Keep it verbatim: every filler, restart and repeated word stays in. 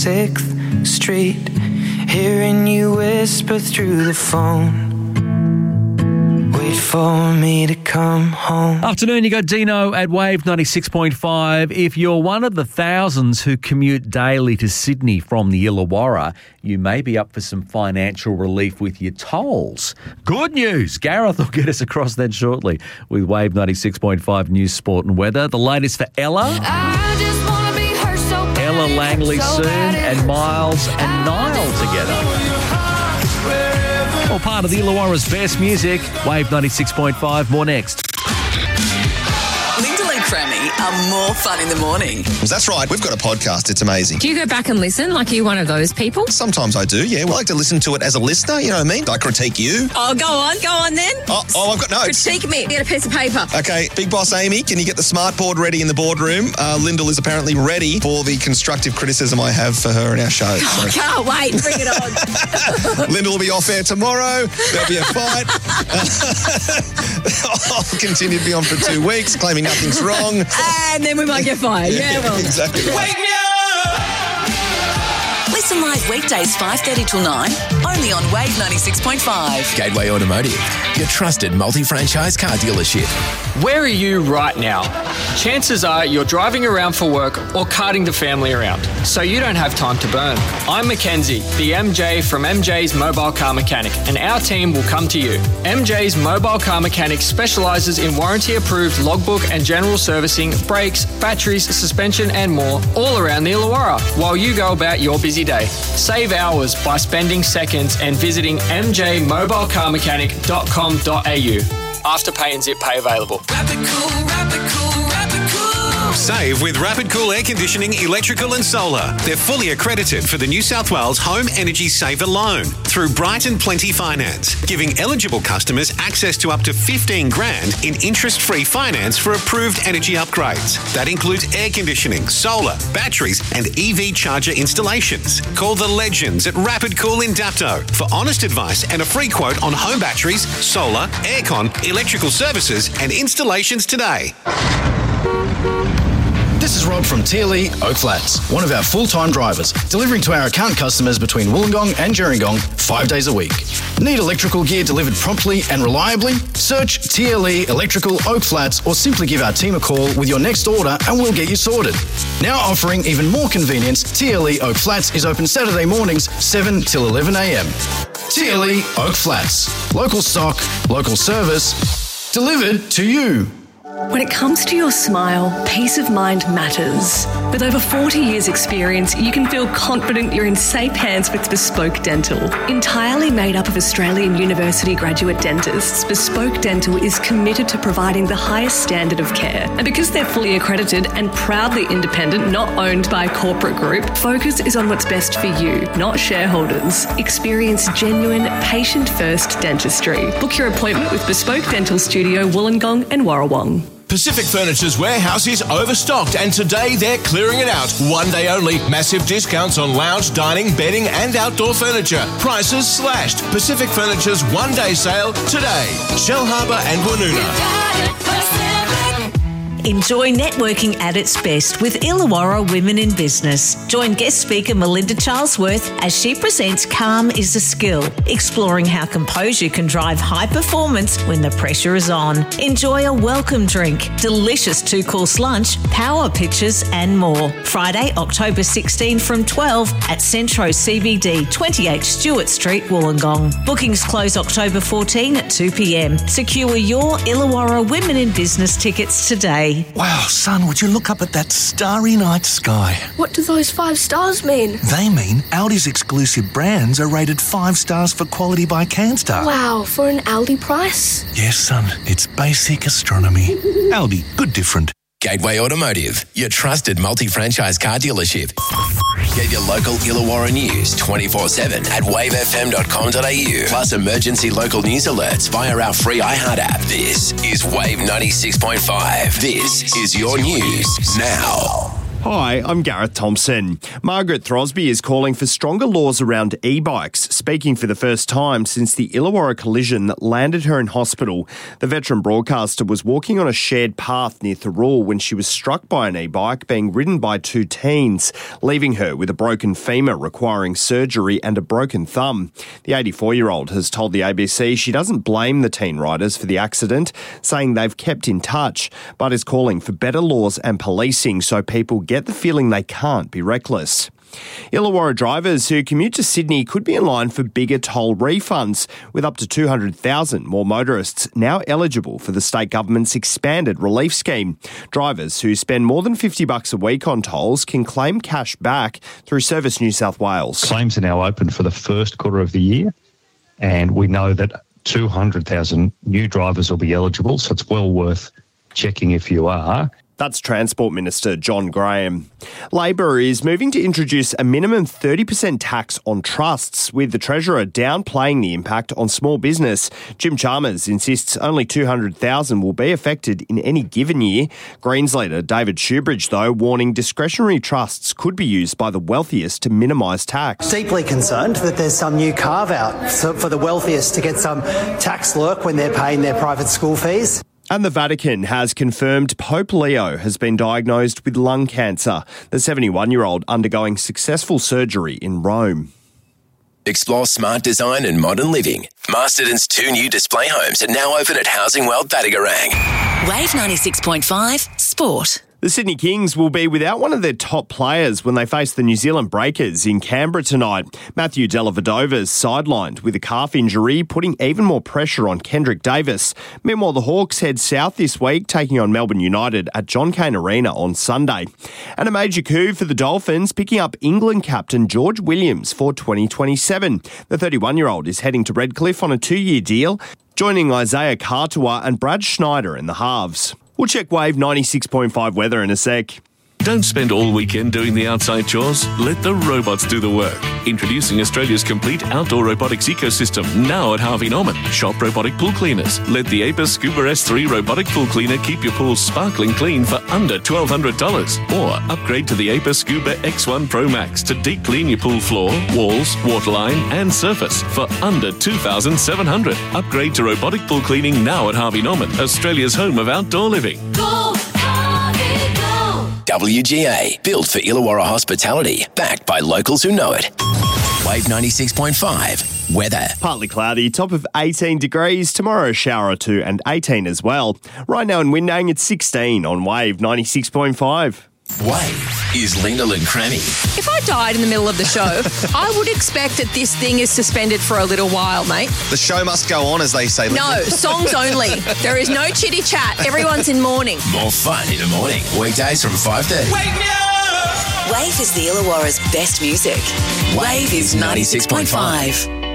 sixth Street, hearing you whisper through the phone. Wait for me to come home. Afternoon, you got Dino at Wave ninety-six point five. If you're one of the thousands who commute daily to Sydney from the Illawarra, you may be up for some financial relief with your tolls. Good news. Gareth will get us across that shortly with Wave ninety-six point five News, Sport and Weather. The latest for Ella. I just wanna be her so bad, Ella Langley so soon bad and Miles and Niall together. All part of the Illawarra's best music. Wave ninety-six point five, more next. Linda and Crammy are more fun in the morning. That's right. We've got a podcast. It's amazing. Do you go back and listen? Like, are you one of those people? Sometimes I do, yeah. We like to listen to it as a listener, you know what I mean? I critique you. Oh, go on. Go on then. Oh, oh I've got notes. Critique me. Get a piece of paper. Okay, Big Boss Amy, can you get the smart board ready in the boardroom? Uh, Lyndall is apparently ready for the constructive criticism I have for her in our show. Oh, So- can't wait. Bring it on. Lyndall will be off air tomorrow. There'll be a fight. I'll continue to be on for two weeks, claiming nothing's wrong. And then we might get fired. Yeah, well. Exactly right. Wake me up! Listen live weekdays five thirty till nine, only on Wave ninety-six point five. Gateway Automotive, your trusted multi-franchise car dealership. Where are you right now? Chances are you're driving around for work or carting the family around, so you don't have time to burn. I'm Mackenzie, the M J from M J's Mobile Car Mechanic, and our team will come to you. M J's Mobile Car Mechanic specialises in warranty-approved logbook and general servicing, brakes, batteries, suspension and more, all around the Illawarra, while you go about your busy day. Save hours by spending seconds and visiting m j mobile car mechanic dot com dot a u. Afterpay and Zip Pay available. Rapid cool, rapid cool, rapid cool. Save with Rapid Cool Air Conditioning, Electrical and Solar. They're fully accredited for the New South Wales Home Energy Saver Loan through Bright and Plenty Finance, giving eligible customers access to up to fifteen grand in interest-free finance for approved energy upgrades. That includes air conditioning, solar, batteries and E V charger installations. Call the legends at Rapid Cool in Dapto for honest advice and a free quote on home batteries, solar, aircon, electrical services and installations today. This is Rob from T L E Oak Flats, one of our full-time drivers, delivering to our account customers between Wollongong and Gerringong five days a week. Need electrical gear delivered promptly and reliably? Search T L E Electrical Oak Flats or simply give our team a call with your next order and we'll get you sorted. Now offering even more convenience, T L E Oak Flats is open Saturday mornings seven till eleven a m. T L E Oak Flats. Local stock, local service, delivered to you. When it comes to your smile, peace of mind matters. With over forty years experience, you can feel confident you're in safe hands with Bespoke Dental. Entirely made up of Australian University graduate dentists, Bespoke Dental is committed to providing the highest standard of care. And because they're fully accredited and proudly independent, not owned by a corporate group, focus is on what's best for you, not shareholders. Experience genuine, patient-first dentistry. Book your appointment with Bespoke Dental Studio, Wollongong and Warrawong. Pacific Furniture's warehouse is overstocked and today they're clearing it out. One day only, massive discounts on lounge, dining, bedding and outdoor furniture. Prices slashed. Pacific Furniture's one day sale today. Shell Harbour and Woonona. Enjoy networking at its best with Illawarra Women in Business. Join guest speaker Melinda Charlesworth as she presents Calm is a Skill, exploring how composure can drive high performance when the pressure is on. Enjoy a welcome drink, delicious two-course lunch, power pitches and more. Friday, October sixteenth from twelve at Centro C B D, twenty-eight Stewart Street, Wollongong. Bookings close October fourteenth at two p m. Secure your Illawarra Women in Business tickets today. Wow, son, would you look up at that starry night sky? What do those five stars mean? They mean Aldi's exclusive brands are rated five stars for quality by CanStar. Wow, for an Aldi price? Yes, son, it's basic astronomy. Aldi, good different. Gateway Automotive, your trusted multi-franchise car dealership. Get your local Illawarra news twenty-four seven at wave f m dot com dot a u. Plus emergency local news alerts via our free iHeart app. This is Wave ninety-six point five. This is your news now. Hi, I'm Gareth Thompson. Margaret Throsby is calling for stronger laws around e-bikes, speaking for the first time since the Illawarra collision that landed her in hospital. The veteran broadcaster was walking on a shared path near Thirroul when she was struck by an e-bike being ridden by two teens, leaving her with a broken femur requiring surgery and a broken thumb. The eighty-four-year-old has told the A B C she doesn't blame the teen riders for the accident, saying they've kept in touch, but is calling for better laws and policing so people get the feeling they can't be reckless. Illawarra drivers who commute to Sydney could be in line for bigger toll refunds, with up to two hundred thousand more motorists now eligible for the state government's expanded relief scheme. Drivers who spend more than fifty bucks a week on tolls can claim cash back through Service New South Wales. Claims are now open for the first quarter of the year, and we know that two hundred thousand new drivers will be eligible, so it's well worth checking if you are. That's Transport Minister John Graham. Labor is moving to introduce a minimum thirty percent tax on trusts, with the Treasurer downplaying the impact on small business. Jim Chalmers insists only two hundred thousand will be affected in any given year. Greens leader David Shoebridge, though, warning discretionary trusts could be used by the wealthiest to minimise tax. Deeply concerned that there's some new carve-out for the wealthiest to get some tax lurk when they're paying their private school fees. And the Vatican has confirmed Pope Leo has been diagnosed with lung cancer, the seventy-one-year-old undergoing successful surgery in Rome. Explore smart design and modern living. Masterton's two new display homes are now open at Housing World Battigarang. Wave ninety-six point five Sport. The Sydney Kings will be without one of their top players when they face the New Zealand Breakers in Canberra tonight. Matthew Dellavedova's sidelined with a calf injury, putting even more pressure on Kendrick Davis. Meanwhile, the Hawks head south this week, taking on Melbourne United at John Cain Arena on Sunday. And a major coup for the Dolphins, picking up England captain George Williams for twenty twenty-seven. The thirty-one-year-old is heading to Redcliffe on a two-year deal, joining Isaiah Cartua and Brad Schneider in the halves. We'll check Wave ninety-six point five weather in a sec. Don't spend all weekend doing the outside chores. Let the robots do the work. Introducing Australia's complete outdoor robotics ecosystem, now at Harvey Norman. Shop robotic pool cleaners. Let the Apis Scuba S three robotic pool cleaner keep your pool sparkling clean for under twelve hundred dollars. Or upgrade to the Apis Scuba X one Pro Max to deep clean your pool floor, walls, waterline and surface for under two thousand seven hundred dollars. Upgrade to robotic pool cleaning now at Harvey Norman, Australia's home of outdoor living. Go, Harvey, go! W G A, built for Illawarra hospitality, backed by locals who know it. Wave ninety-six point five, weather. Partly cloudy, top of eighteen degrees. Tomorrow a shower or two and eighteen as well. Right now in Windang it's sixteen on Wave ninety-six point five. Wave is Lyndall and Crammy. If I died in the middle of the show, I would expect that this thing is suspended for a little while, mate. The show must go on, as they say. No, songs only. There is no chitty chat. Everyone's in mourning. More fun in the morning. Weekdays from five thirty. Wake me up! Wave is the Illawarra's best music. Wave is ninety-six point five.